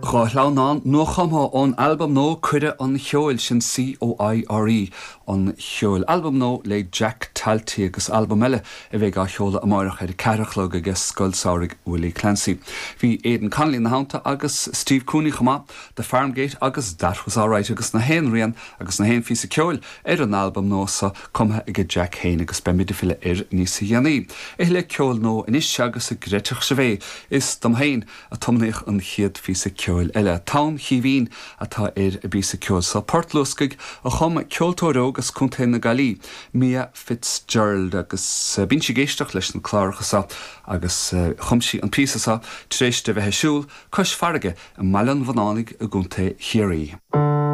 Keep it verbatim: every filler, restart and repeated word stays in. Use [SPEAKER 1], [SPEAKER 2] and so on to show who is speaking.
[SPEAKER 1] Cho hlánán nó chamá ón album nó cuide an cheoil sin C O I R E an cheoil album nó le Jack Talty agus album eile a bheith á cheola amárach ar carachlog agus scoilsárig Willie Clancy. Bhí Aidan Connolly na hánta agus Steve Cooney chamá The Farmgate agus That Was Alright agus na hen rian agus na hen físa ceoil ar an album nó sa cumtha ige Jack Hain agus be mid file ar níos dhéanaí. É le ceoil nó inis agus a gréiteach sa bheith is dom hain a tomnaich an chiad físa ceoil eile. Town Híhín atá ar a bísa ceoil sa Portluscaig a chum ceoltóróg agus cúntainn na Galí Mia Fitzgerald agus uh, bín si géisteach leis an clárachasa agus uh, chumsí an písasa tréis de bheith siúil cos farige a Mallan Vannanig a gúnta Chiarí.